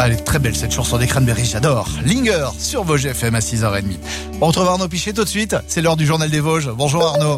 Elle est très belle cette chanson des Cranberries, j'adore. Linger sur Vosges FM à 6h30. On retrouve Arnaud Pichet tout de suite. C'est l'heure du journal des Vosges. Bonjour Arnaud.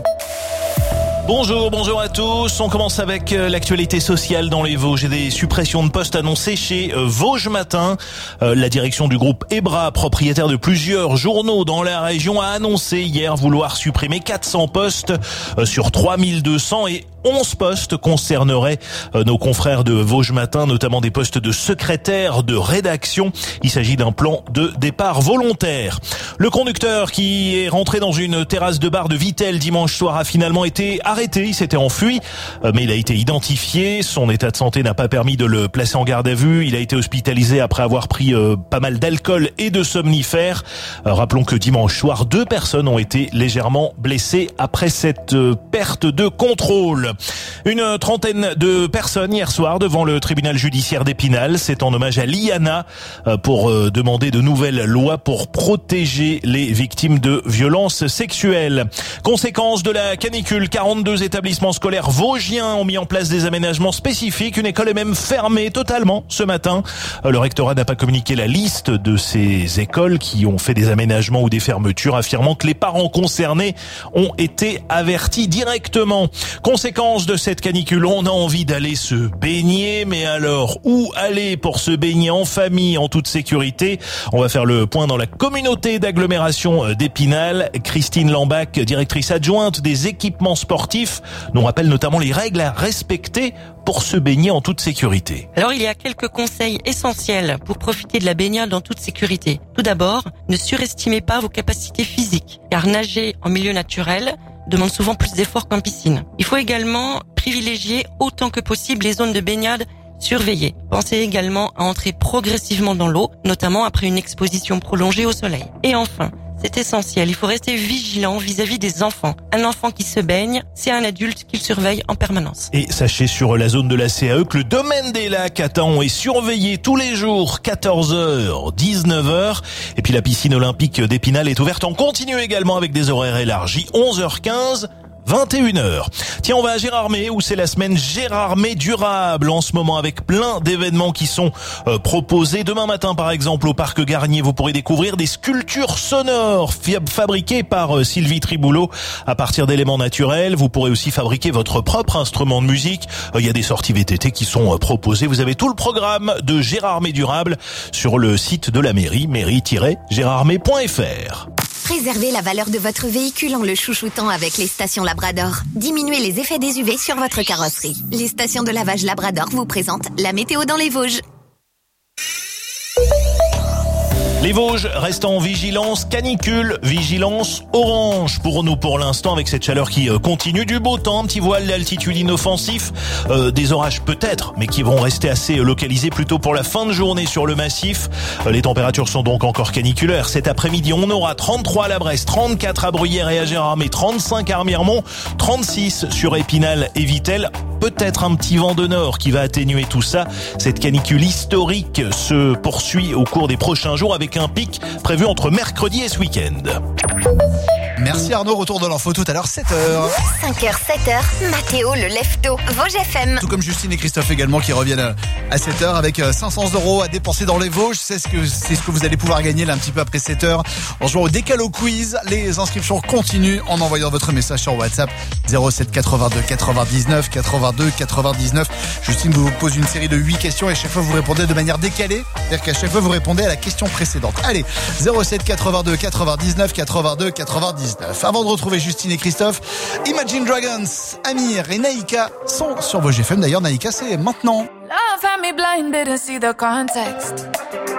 Bonjour à tous. On commence avec l'actualité sociale dans les Vosges et des suppressions de postes annoncées chez Vosges Matin. La direction du groupe Ebra, propriétaire de plusieurs journaux dans la région, a annoncé hier vouloir supprimer 400 postes sur 3200 et 11 postes concerneraient nos confrères de Vosges Matin, notamment des postes de secrétaire de rédaction. Il s'agit d'un plan de départ volontaire. Le conducteur qui est rentré dans une terrasse de bar de Vittel dimanche soir a finalement été arrêté. Il s'était enfui, mais il a été identifié. Son état de santé n'a pas permis de le placer en garde à vue. Il a été hospitalisé après avoir pris pas mal d'alcool et de somnifères. Rappelons que dimanche soir, 2 personnes ont été légèrement blessées après cette perte de contrôle. Une trentaine de personnes hier soir devant le tribunal judiciaire d'Épinal. C'est en hommage à Liana pour demander de nouvelles lois pour protéger les victimes de violences sexuelles. Conséquence de la canicule, 42 établissements scolaires vosgiens ont mis en place des aménagements spécifiques. Une école est même fermée totalement ce matin. Le rectorat n'a pas communiqué la liste de ces écoles qui ont fait des aménagements ou des fermetures, affirmant que les parents concernés ont été avertis directement. Conséquence de cette canicule, on a envie d'aller se baigner, mais alors où aller pour se baigner en famille, en toute sécurité? On va faire le point dans la communauté d'agglomération d'Épinal. Christine Lambach, directrice adjointe des équipements sportifs, nous rappelle notamment les règles à respecter pour se baigner en toute sécurité. Alors il y a quelques conseils essentiels pour profiter de la baignade en toute sécurité. Tout d'abord, ne surestimez pas vos capacités physiques, car nager en milieu naturel demande souvent plus d'efforts qu'en piscine. Il faut également privilégier autant que possible les zones de baignade surveillées. Pensez également à entrer progressivement dans l'eau, notamment après une exposition prolongée au soleil. Et enfin, c'est essentiel, il faut rester vigilant vis-à-vis des enfants. Un enfant qui se baigne, c'est un adulte qui le surveille en permanence. Et sachez sur la zone de la CAE que le domaine des lacs à Taon est surveillé tous les jours, 14h, 19h. Et puis la piscine olympique d'Épinal est ouverte en continu également avec des horaires élargis, 11h15. 21h. Tiens, on va à Gérardmer où c'est la semaine Gérardmer durable en ce moment avec plein d'événements qui sont proposés. Demain matin par exemple au parc Garnier, vous pourrez découvrir des sculptures sonores fabriquées par Sylvie Triboulot à partir d'éléments naturels. Vous pourrez aussi fabriquer votre propre instrument de musique. Il y a des sorties VTT qui sont proposées. Vous avez tout le programme de Gérardmer durable sur le site de la mairie, mairie-gérardmer.fr. Préservez la valeur de votre véhicule en le chouchoutant avec les stations Labrador. Diminuez les effets des UV sur votre carrosserie. Les stations de lavage Labrador vous présentent la météo dans les Vosges. Les Vosges restent en vigilance canicule, vigilance orange pour nous pour l'instant avec cette chaleur qui continue, du beau temps, un petit voile d'altitude inoffensif, des orages peut-être, mais qui vont rester assez localisés plutôt pour la fin de journée sur le massif. Les températures sont donc encore caniculaires. Cet après-midi, on aura 33 à la Bresse, 34 à Bruyères et à Gérardmer, 35 à Remiremont, 36 sur Épinal et Vittel. Peut-être un petit vent de nord qui va atténuer tout ça. Cette canicule historique se poursuit au cours des prochains jours avec un pic prévu entre mercredi et ce week-end. Merci Arnaud, retour de l'info tout à l'heure, 7h. 5h, 7h, Mathéo le lève-tôt, Vosges FM. Tout comme Justine et Christophe également qui reviennent à 7h avec 500 € à dépenser dans les Vosges. C'est ce que vous allez pouvoir gagner là un petit peu après 7h en jouant au Décalo Quiz. Les inscriptions continuent en envoyant votre message sur WhatsApp 07 82 99 82 99. Justine vous pose une série de 8 questions et chaque fois vous répondez de manière décalée. C'est-à-dire qu'à chaque fois vous répondez à la question précédente. Allez, 07 82 99 82 99. Avant de retrouver Justine et Christophe, Imagine Dragons, Amir et Naïka sont sur Vosges FM. D'ailleurs, Naïka, c'est maintenant. Love had me blind, didn't see the context.